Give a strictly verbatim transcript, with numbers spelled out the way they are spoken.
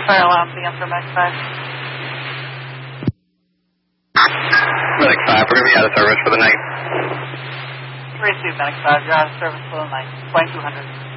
Fire alarm, the answer, Medic five. Medic five, we're going to be out of service for the night. Received, Medic five. You're out of service for the night. Flight two hundred.